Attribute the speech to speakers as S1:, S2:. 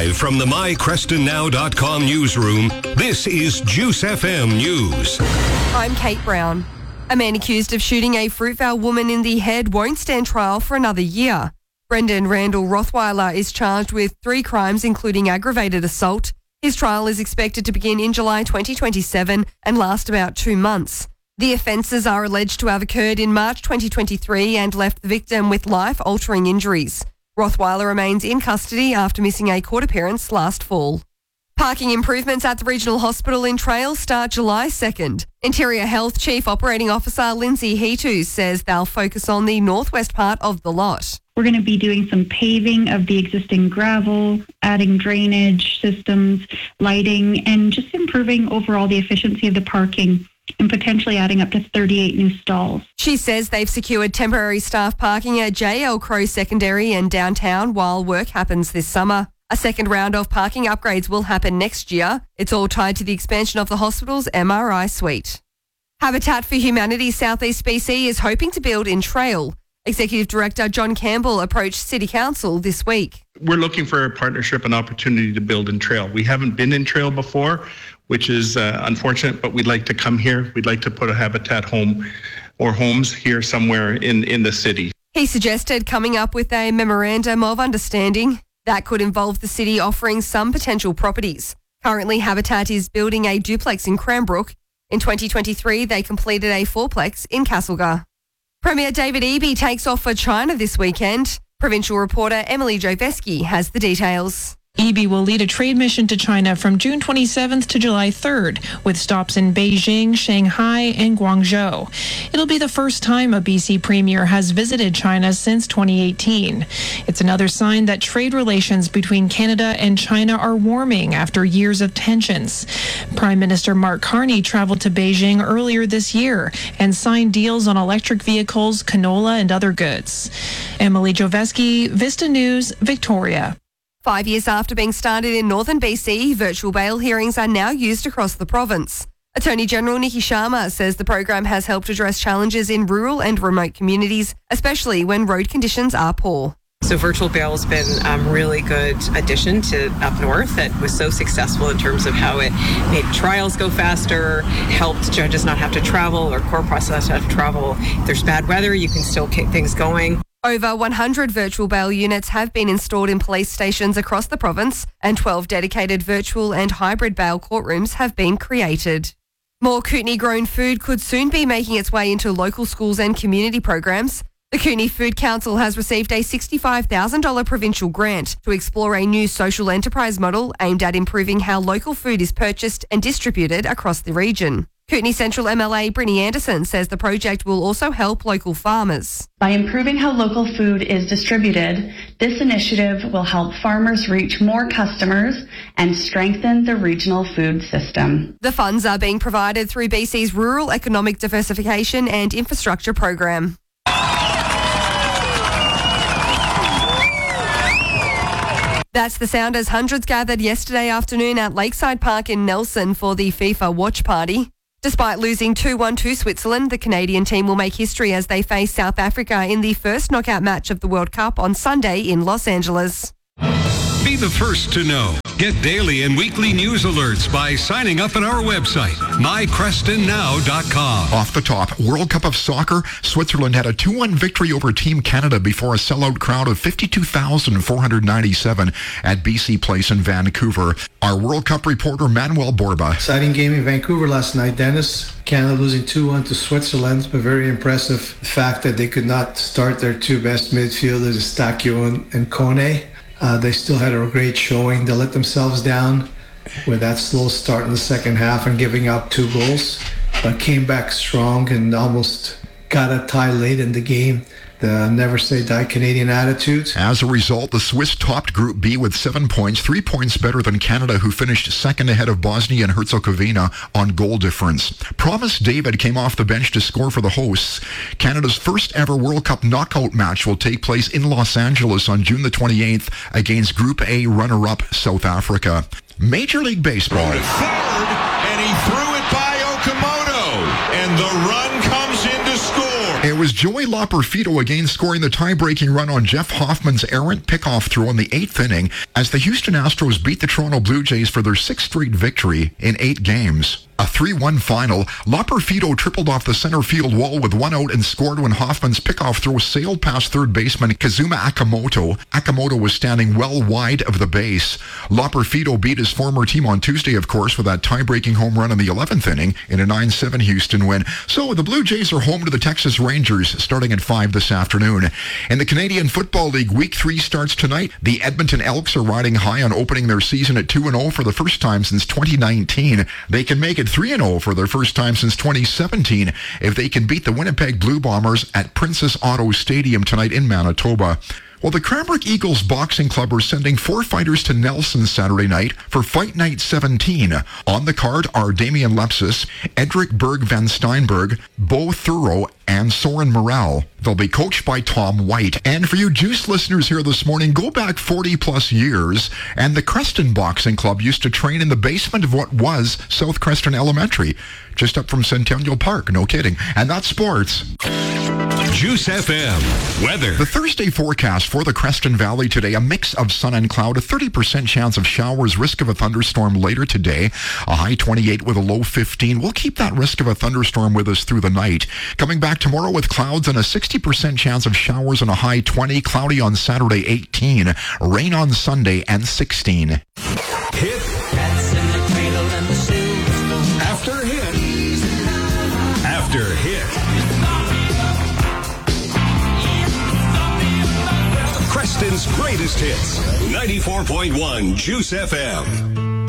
S1: Live from the MyCrestonNow.com newsroom, this is Juice FM News.
S2: I'm Kate Brown. A man accused of shooting a Fruitvale woman in the head won't stand trial for another year. Brendan Randall Rothweiler is charged with 3 crimes, including aggravated assault. His trial is expected to begin in July 2027 and last about 2 months. The offences are alleged to have occurred in March 2023 and left the victim with life-altering injuries. Rothweiler remains in custody after missing a court appearance last fall. Parking improvements at the Regional Hospital in Trail start July 2nd. Interior Health Chief Operating Officer Lindsay Heatu says they'll focus on the northwest part of the lot.
S3: We're going to be doing some paving of the existing gravel, adding drainage systems, lighting, and just improving overall the efficiency of the parking and potentially adding up to 38 new stalls.
S2: She says they've secured temporary staff parking at JL Crow Secondary and downtown while work happens this summer. A second round of parking upgrades will happen next year. It's all tied to the expansion of the hospital's MRI suite. Habitat for Humanity Southeast BC is hoping to build in Trail. Executive Director John Campbell approached City Council this week.
S4: We're looking for a partnership and opportunity to build in Trail. We haven't been in Trail before, which is unfortunate, but we'd like to come here. We'd like to put a Habitat home or homes here somewhere in the city.
S2: He suggested coming up with a memorandum of understanding that could involve the city offering some potential properties. Currently, Habitat is building a duplex in Cranbrook. In 2023, they completed a 4-plex in Castlegar. Premier David Eby takes off for China this weekend. Provincial reporter Emily Joveski has the details.
S5: Eby will lead a trade mission to China from June 27th to July 3rd, with stops in Beijing, Shanghai, and Guangzhou. It'll be the first time a BC premier has visited China since 2018. It's another sign that trade relations between Canada and China are warming after years of tensions. Prime Minister Mark Carney traveled to Beijing earlier this year and signed deals on electric vehicles, canola, and other goods. Emily Joveski, Vista News, Victoria.
S2: 5 years after being started in northern BC, virtual bail hearings are now used across the province. Attorney General Nikki Sharma says the program has helped address challenges in rural and remote communities, especially when road conditions are poor.
S6: So virtual bail has been a really good addition to up north that was so successful in terms of how it made trials go faster, helped judges not have to travel or court process not have to travel. If there's bad weather, you can still keep things going.
S2: Over 100 virtual bail units have been installed in police stations across the province, and 12 dedicated virtual and hybrid bail courtrooms have been created. More Kootenay-grown food could soon be making its way into local schools and community programs. The Kootenay Food Council has received a $65,000 provincial grant to explore a new social enterprise model aimed at improving how local food is purchased and distributed across the region. Kootenay Central MLA Brinny Anderson says the project will also help local farmers.
S7: By improving how local food is distributed, this initiative will help farmers reach more customers and strengthen the regional food system. The
S2: funds are being provided through BC's Rural Economic Diversification and Infrastructure Program. That's the sound as hundreds gathered yesterday afternoon at Lakeside Park in Nelson for the FIFA watch party. Despite losing 2-1 to Switzerland, the Canadian team will make history as they face South Africa in the first knockout match of the World Cup on Sunday in Los Angeles.
S1: Be the first to know. Get daily and weekly news alerts by signing up at our website, mycrestonnow.com.
S8: Off the top, World Cup of Soccer, Switzerland had a 2-1 victory over Team Canada before a sellout crowd of 52,497 at BC Place in Vancouver. Our World Cup reporter, Manuel Borba.
S9: Exciting game in Vancouver last night, Dennis. Canada losing 2-1 to Switzerland, but very impressive the fact that they could not start their two best midfielders, Stakio and Kone. They still had a great showing. They let themselves down with that slow start in the second half and giving up 2 goals, but came back strong and almost got a tie late in the game. The never say die Canadian attitude.
S8: As a result, the Swiss topped Group B with 7 points, 3 points better than Canada, who finished second ahead of Bosnia and Herzegovina on goal difference. Promise David came off the bench to score for the hosts. Canada's first ever World Cup knockout match will take place in Los Angeles on June the 28th against Group A runner-up South Africa. Major League Baseball.
S10: Forward, and he threw it by Okamoto, and the run comes in to score.
S8: It was Joey Loperfido again scoring the tie-breaking run on Jeff Hoffman's errant pickoff throw in the 8th inning as the Houston Astros beat the Toronto Blue Jays for their 6th straight victory in 8 games. A 3-1 final, Loperfido tripled off the center field wall with 1 out and scored when Hoffman's pickoff throw sailed past third baseman Kazuma Akamoto. Akamoto was standing well wide of the base. Loperfido beat his former team on Tuesday, of course, with that tie-breaking home run in the 11th inning in a 9-7 Houston win. So the Blue Jays are home to the Texas Rangers starting at 5 this afternoon. In the Canadian Football League, Week 3 starts tonight. The Edmonton Elks are riding high on opening their season at 2-0 for the first time since 2019. They can make it 3-0 for their first time since 2017 if they can beat the Winnipeg Blue Bombers at Princess Auto Stadium tonight in Manitoba. Well, the Cranbrook Eagles Boxing Club are sending 4 fighters to Nelson Saturday night for Fight Night 17. On the card are Damian Lepsis, Edric Berg Van Steinberg, Bo Thuro, and Soren Morel. They'll be coached by Tom White. And for you Juice listeners here this morning, go back 40 plus years, and the Creston Boxing Club used to train in the basement of what was South Creston Elementary, just up from Centennial Park, no kidding. And that's sports.
S1: Juice FM weather.
S8: The Thursday forecast for the Creston Valley today, a mix of sun and cloud, a 30% chance of showers, risk of a thunderstorm later today, a high 28 with a low 15. We'll keep that risk of a thunderstorm with us through the night. Coming back tomorrow with clouds and a 60% chance of showers and a high 20, cloudy on Saturday 18, rain on Sunday and 16.
S1: Hit after hit after hit. Creston's greatest hits. 94.1 Juice FM.